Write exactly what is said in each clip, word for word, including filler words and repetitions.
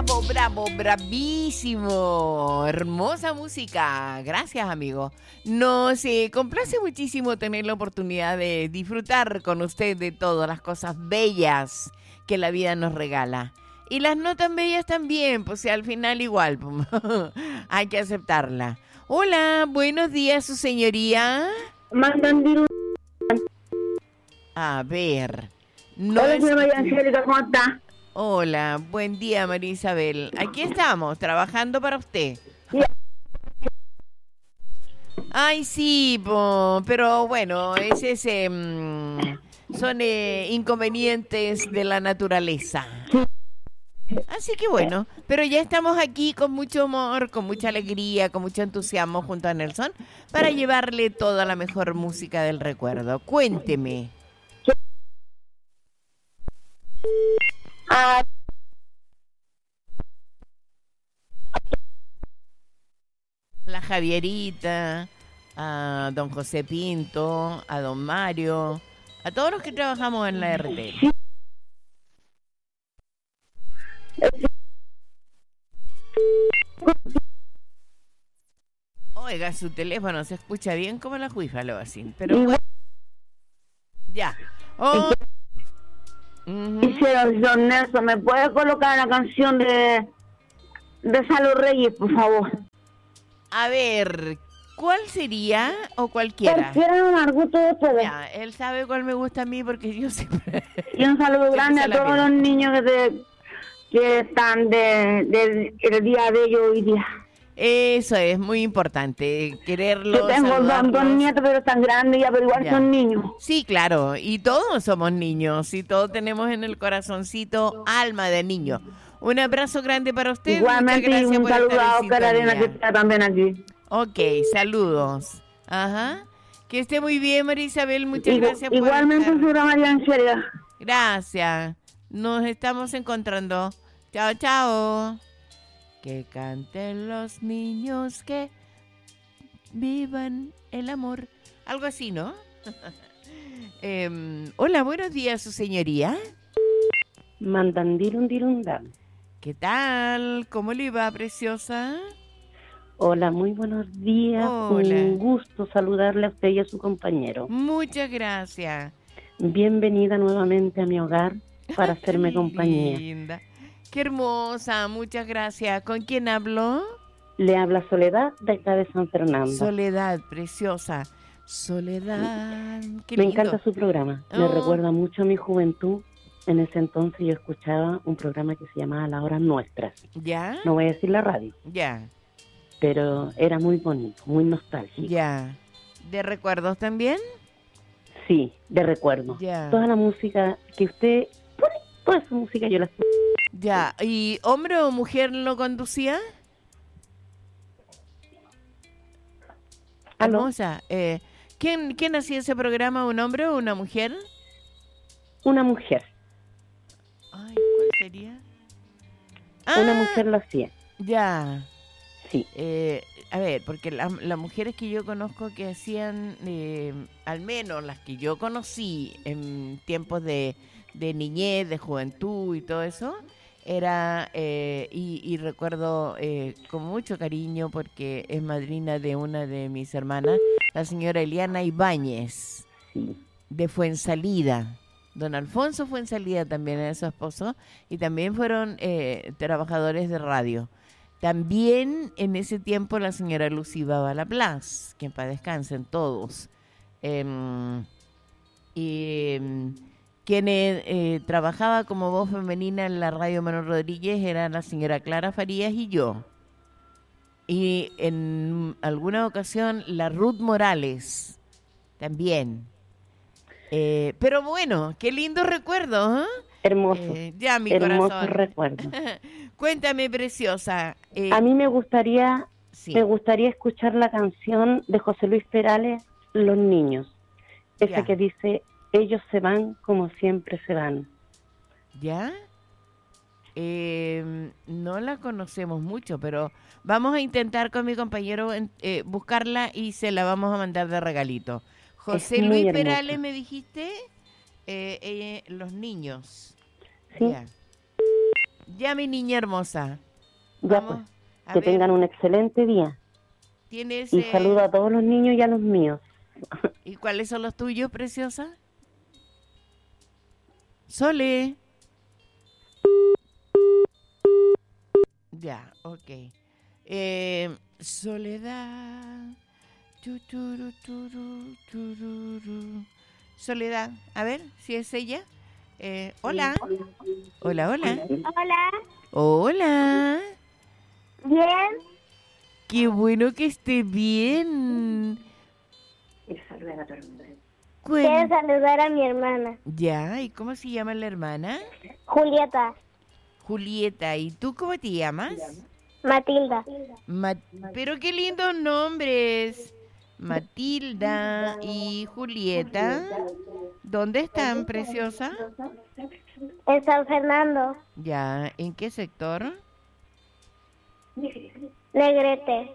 bravo, bravo, bravísimo. Hermosa música. Gracias, amigo. Nos eh, complace muchísimo tener la oportunidad de disfrutar con usted de todas las cosas bellas que la vida nos regala. Y las no tan bellas también, pues al final igual, hay que aceptarla. Hola, buenos días, su señoría. Mandan un... A ver. No Hola, es... señora María Angélica, ¿cómo está? Hola, buen día, María Isabel. Aquí estamos, trabajando para usted. Sí. Ay, sí, po, pero bueno, es ese, mmm, son eh, inconvenientes de la naturaleza. Así que bueno, pero ya estamos aquí con mucho amor, con mucha alegría, con mucho entusiasmo junto a Nelson para llevarle toda la mejor música del recuerdo. Cuénteme. Ah, La Javierita, a don José Pinto, a don Mario, a todos los que trabajamos en la R T L. Oiga, su teléfono se escucha bien como la juífalo así, pero bueno. Ya. Oh. Uh-huh. Hicieron, don Nelson, ¿me puede colocar la canción de de Salo Reyes, por favor? A ver, ¿cuál sería o cualquiera? Cualquiera, don Arguto de ustedes. Ya, él sabe cuál me gusta a mí porque yo siempre... Y un saludo grande a todos los niños que, de, que están de, de, del día de ellos hoy día. Eso es muy importante, quererlos. Yo tengo dos, dos nietos, pero están grandes ya, pero igual ya son niños. Sí, claro, y todos somos niños, y todos tenemos en el corazoncito alma de niño. Un abrazo grande para usted. Igualmente, y un saludo a Oscar Arena, que está también aquí. Ok, saludos. Ajá. Que esté muy bien, María Isabel, muchas Igual, gracias por igualmente, señora María Angélica. Gracias. Nos estamos encontrando. Chao, chao. Que canten los niños, que vivan el amor. Algo así, ¿no? eh, hola, buenos días, su señoría. Mandandirundirunda. ¿Qué tal? ¿Cómo le va, preciosa? Hola, muy buenos días. Hola. Un gusto saludarle a usted y a su compañero. Muchas gracias. Bienvenida nuevamente a mi hogar para hacerme Qué compañía. Linda. Qué hermosa, muchas gracias. ¿Con quién habló? Le habla Soledad de acá de San Fernando. Soledad, preciosa. Soledad. Qué Me lindo. encanta su programa. Me Oh. recuerda mucho a mi juventud. En ese entonces yo escuchaba un programa que se llamaba Las Horas Nuestras. ¿Ya? No voy a decir la radio, Ya, pero era muy bonito, muy nostálgico. ya. ¿De recuerdos también? Sí, de recuerdo. Ya. Toda la música que usted pone, toda esa música yo la escucho. Ya. ¿Y hombre o mujer lo conducía? ¿Aló? Hermosa. Eh, ¿quién, ¿Quién hacía ese programa? ¿Un hombre o una mujer? Una mujer. Ay, ¿cuál sería? Una Ah, mujer lo hacía. ya. Sí. Eh, a ver, porque la- las mujeres que yo conozco que hacían, eh, al menos las que yo conocí en tiempos de, de niñez, de juventud y todo eso, era, eh, y, y recuerdo eh, con mucho cariño porque es madrina de una de mis hermanas, la señora Eliana Ibáñez, Sí. de Fuensalida. Don Alfonso Fuensalida también era su esposo, y también fueron eh, trabajadores de radio. También en ese tiempo la señora Lucy Baba Laplace, que en paz descansen todos. Eh, y eh, quien eh, eh, trabajaba como voz femenina en la radio Manuel Rodríguez era la señora Clara Farías y yo. Y en alguna ocasión la Ruth Morales también. Eh, pero bueno, qué lindo recuerdo, ¿eh? Hermoso. Eh, ya, mi hermoso corazón. recuerdo. Cuéntame, preciosa. Eh, A mí me gustaría, sí. me gustaría escuchar la canción de José Luis Perales, Los Niños. Esa Ya. que dice, ellos se van como siempre se van. ¿Ya? Eh, no la conocemos mucho, pero vamos a intentar con mi compañero eh, buscarla y se la vamos a mandar de regalito. José Es muy Luis hermosa. Perales, me dijiste, eh, eh, Los Niños. Sí. Ya. Ya, mi niña hermosa. Ya Vamos, pues, a que ver, tengan un excelente día. ¿tienes, Y eh, saludo a todos los niños y a los míos. ¿y cuáles son los tuyos, preciosa? Sole. Ya, ok. Eh, Soledad. Tu, turu, turu, tururu. Soledad, a ver si es ella. Eh, hola. Hola, hola. Hola. Hola. Bien. Qué bueno que esté bien. Quiero Cuen- saludar a mi hermana, Ya, ¿y cómo se llama la hermana? Julieta, Julieta. ¿Y tú cómo te llamas? Matilda. Ma- Pero qué lindos nombres. Matilda y Julieta. ¿Dónde están, preciosa? En San Fernando, Ya, ¿en qué sector? Negrete.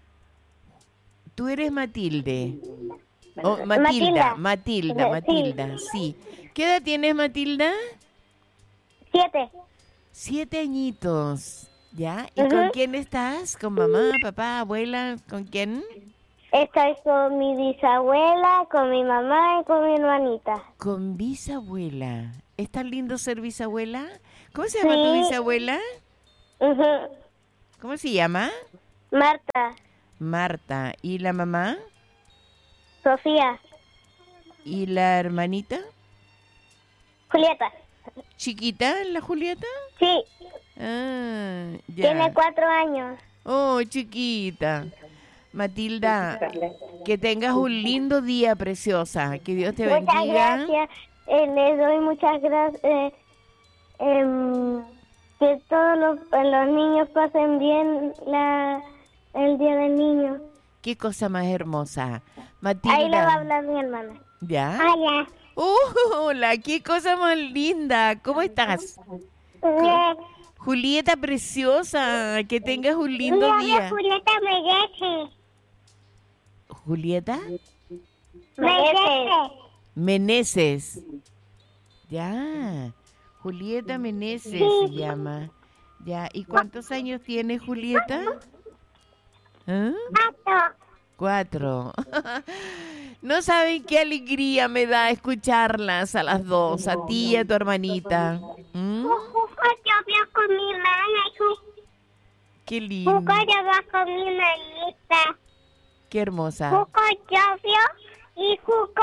Tú eres Matilde. Oh, Matilda, Matilda, Sí. Matilda, sí. ¿Qué edad tienes, Matilda? Siete. Siete añitos. ¿Ya? ¿Y Ujú. con quién estás? ¿Con mamá, papá, abuela? ¿Con quién? Estoy con mi bisabuela, con mi mamá y con mi hermanita. Con bisabuela. ¿Es tan lindo ser bisabuela? ¿Cómo se llama tu Sí. bisabuela? Ujú. ¿Cómo se llama? Marta, Marta. ¿Y la mamá? Sofía, ¿Y la hermanita? Julieta. ¿Chiquita la Julieta? Sí, Ah, ya. tiene cuatro años. Oh, chiquita. Matilda, que tengas un lindo día, preciosa. Que Dios te Muchas bendiga. gracias. Eh, le doy muchas gracias. Eh, em, que todos los, los niños pasen bien la, el Día del Niño. Qué cosa más hermosa. Ahí le va a Matilda. hablar mi hermana. ¿Ya? Hola. Oh, hola, qué cosa más linda. ¿Cómo estás? Bien. Julieta preciosa, que tengas un lindo Mi día. Julieta Meneses. Julieta Meneses. Meneses. Ya. Julieta Meneses se llama. Ya. ¿Y cuántos años tiene Julieta? ¿Ah? Cuatro. No saben qué alegría me da escucharlas a las dos, a ti y a tu hermanita. ¿Mm? Yo voy con mi hermana. Qué lindo, Juco yo voy con mi hermanita. qué hermosa. Juco Jovio y Juco...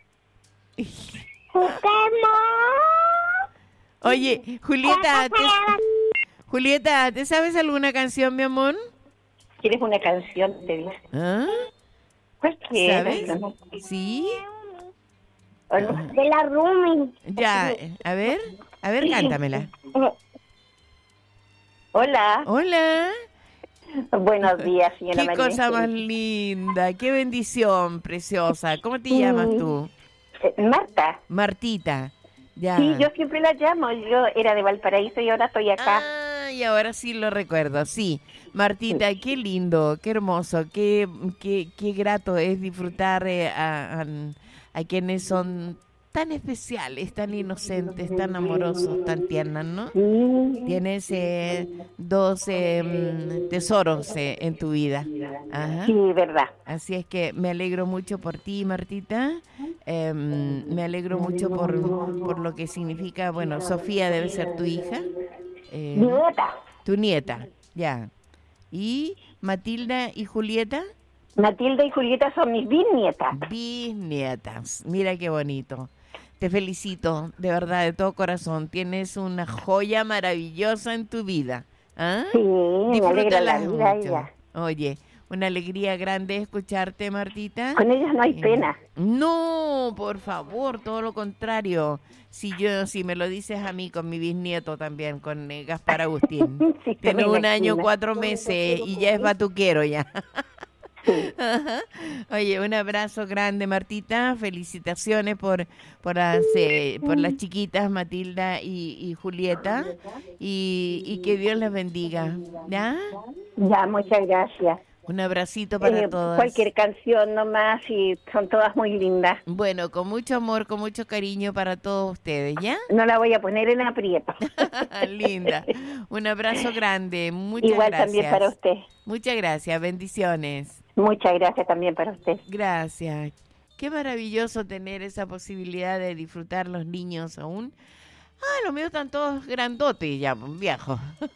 Juquemos. Oye, Julieta, ¿te, Julieta, ¿te sabes alguna canción, mi amor? ¿Quieres una canción? Te dice. ¿Ah? Cualquiera. ¿Sabes? ¿no? ¿Sí? ¿O no? De la Rumi. Ya, a ver, a ver, cántamela. Hola. Hola. Buenos días, señora Qué María. cosa más linda, qué bendición, preciosa. ¿Cómo te llamas tú? Eh, Marta. Martita. Ya. Sí, yo siempre la llamo. Yo era de Valparaíso y ahora estoy acá. Ah, y ahora sí lo recuerdo, sí. Martita, qué lindo, qué hermoso, qué, qué, qué grato es disfrutar eh, a, a, a quienes son tan especiales, tan inocentes, tan amorosos, tan tiernas, ¿no? Sí. Tienes eh, dos eh, mm, tesoros eh, en tu vida. Ajá. Sí, verdad. Así es que me alegro mucho por ti, Martita. Eh, me alegro mucho por, por lo que significa, bueno, Sofía debe ser tu hija. Eh, Nieta. tu nieta, ya. ¿Y Matilda y Julieta? Matilda y Julieta son mis bisnietas. Bisnietas. Mira qué bonito. Te felicito, de verdad, de todo corazón. Tienes una joya maravillosa en tu vida. ¿Ah? Sí, me alegra la Disfrútalas vida mucho. ella. Oye, una alegría grande escucharte, Martita. Con ellas no hay Eh, pena. No, por favor, todo lo contrario. Si yo, si me lo dices a mí con mi bisnieto también, con eh, Gaspar Agustín. Sí, Tiene me un año, imagino. cuatro meses y ya es batuquero ya. Ajá. Oye, un abrazo grande, Martita. Felicitaciones por por las, eh, por las chiquitas Matilda y, y Julieta. Y, y que Dios las bendiga. ¿Ya? Ya, muchas gracias. Un abracito para Eh, todas. cualquier canción nomás y son todas muy lindas. Bueno, con mucho amor, con mucho cariño para todos ustedes, ¿ya? No la voy a poner en aprieto. Linda. Un abrazo grande. Muchas Igual gracias. también para usted. Muchas gracias. Bendiciones. Muchas gracias también para usted. Gracias. Qué maravilloso tener esa posibilidad de disfrutar los niños aún. Ah, los míos están todos grandotes ya, viejos.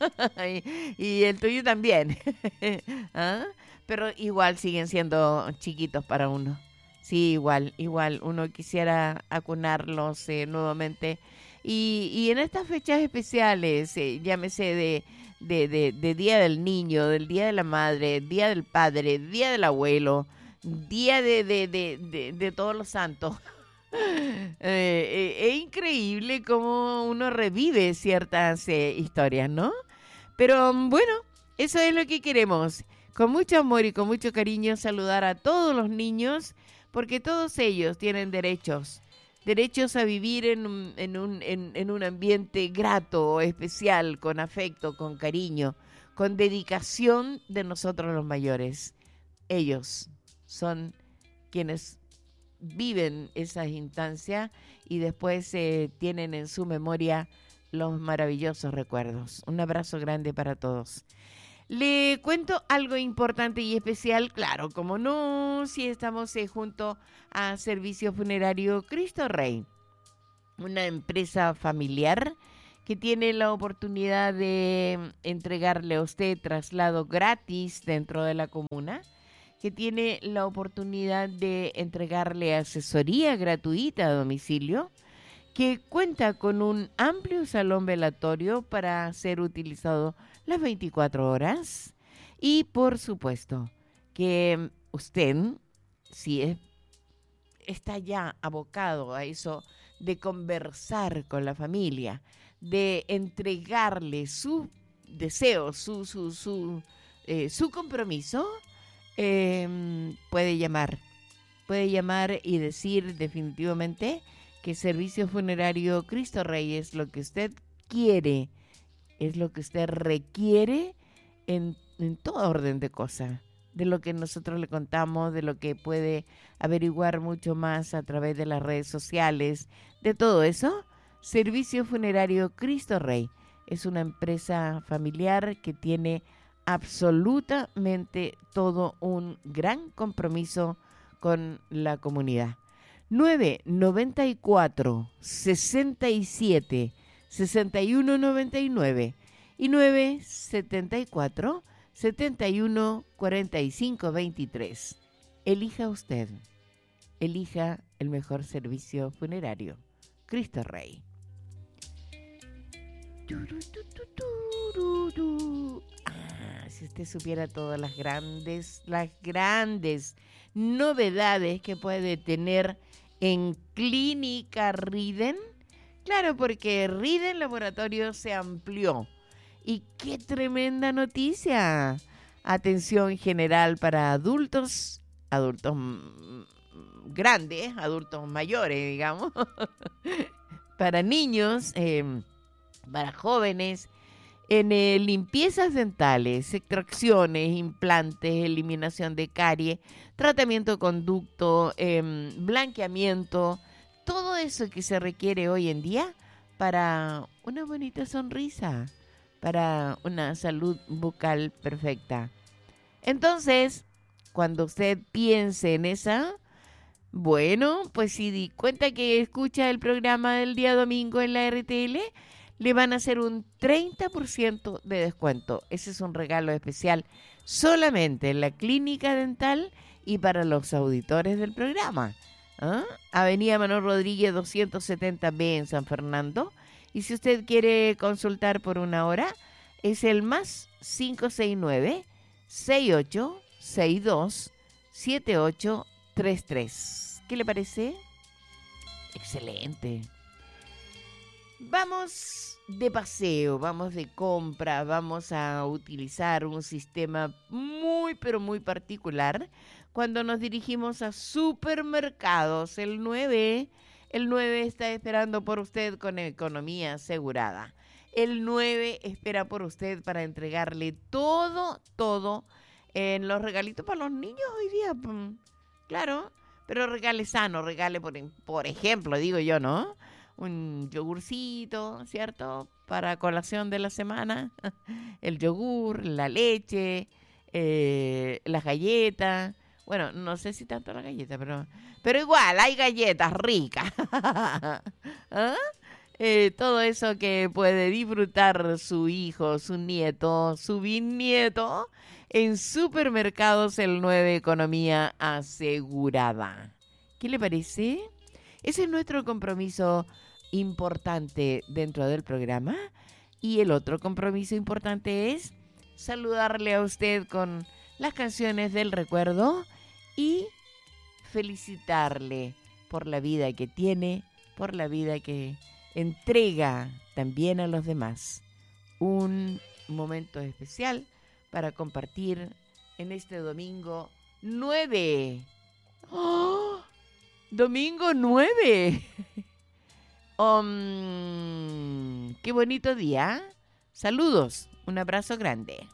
y, y el tuyo también. ¿Ah? Pero igual siguen siendo chiquitos para uno. Sí, igual, igual. Uno quisiera acunarlos eh, nuevamente. Y, y en estas fechas especiales, eh, llámese de, de, de, de Día del Niño, del Día de la Madre, Día del Padre, Día del Abuelo, Día de, de, de, de, de todos los santos. Eh, eh, es increíble cómo uno revive ciertas eh, historias, ¿no? Pero bueno, eso es lo que queremos. Con mucho amor y con mucho cariño saludar a todos los niños, porque todos ellos tienen derechos. Derechos a vivir en un, en un, en, en un ambiente grato, especial, con afecto, con cariño, con dedicación de nosotros los mayores. Ellos son quienes viven esas instancias y después eh, tienen en su memoria los maravillosos recuerdos. Un abrazo grande para todos. Le cuento algo importante y especial, claro, como no, si estamos eh, junto a Servicio Funerario Cristo Rey, una empresa familiar que tiene la oportunidad de entregarle a usted traslado gratis dentro de la comuna, que tiene la oportunidad de entregarle asesoría gratuita a domicilio, que cuenta con un amplio salón velatorio para ser utilizado las veinticuatro horas y, por supuesto, que usted, si es, está ya abocado a eso de conversar con la familia, de entregarle su deseo, su, su, su, eh, su compromiso, Eh, puede llamar, puede llamar y decir definitivamente que Servicio Funerario Cristo Rey es lo que usted quiere, es lo que usted requiere en, en toda orden de cosas, de lo que nosotros le contamos, de lo que puede averiguar mucho más a través de las redes sociales, de todo eso. Servicio Funerario Cristo Rey es una empresa familiar que tiene absolutamente todo un gran compromiso con la comunidad. nueve noventa y cuatro, sesenta y siete, sesenta y uno noventa y nueve y nueve setenta y cuatro, setenta y uno cuarenta y cinco veintitrés. Elija usted, elija el mejor servicio funerario. Cristo Rey. Ah, si usted supiera todas las grandes, las grandes novedades que puede tener en Clínica Riden. Claro, porque Riden Laboratorio se amplió. Y qué tremenda noticia. Atención general para adultos, adultos grandes, adultos mayores, digamos, para niños, eh, para jóvenes, en eh, limpiezas dentales, extracciones, implantes, eliminación de carie, tratamiento de conducto, eh, blanqueamiento, todo eso que se requiere hoy en día para una bonita sonrisa, para una salud bucal perfecta. Entonces, cuando usted piense en esa, bueno, pues si di cuenta que escucha el programa del día domingo en la R T L, le van a hacer un treinta por ciento de descuento. Ese es un regalo especial solamente en la clínica dental y para los auditores del programa. ¿Ah? Avenida Manuel Rodríguez doscientos setenta B en San Fernando. Y si usted quiere consultar por una hora, es el más cinco seis nueve, seis ocho seis dos, siete ocho tres tres. ¿Qué le parece? Excelente. Vamos de paseo, vamos de compra, vamos a utilizar un sistema muy pero muy particular cuando nos dirigimos a supermercados. El nueve, el nueve está esperando por usted con economía asegurada. El nueve espera por usted para entregarle todo, todo En los regalitos para los niños hoy día, mm, claro, pero regale sano, regale, por, por ejemplo, digo yo, ¿no? Un yogurcito, ¿cierto? Para colación de la semana. El yogur, la leche, eh, las galletas. Bueno, no sé si tanto la galleta, pero, pero igual hay galletas ricas. ¿Ah? Eh, todo eso que puede disfrutar su hijo, su nieto, su bisnieto en Supermercados El nueve, economía asegurada. ¿Qué le parece? Ese es nuestro compromiso importante dentro del programa. Y el otro compromiso importante es saludarle a usted con las canciones del recuerdo y felicitarle por la vida que tiene, por la vida que entrega también a los demás. Un momento especial para compartir en este domingo nueve. ¡Oh! Domingo nueve. Um, qué bonito día. Saludos, un abrazo grande.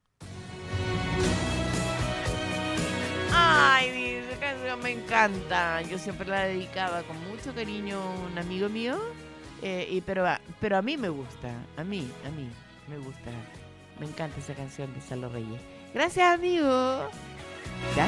Ay, esa canción me encanta. Yo siempre la dedicaba con mucho cariño a un amigo mío. Eh, y, pero, pero a mí me gusta. A mí, a mí me gusta. Me encanta esa canción de Salo Reyes. Gracias, amigo. ¿Ya?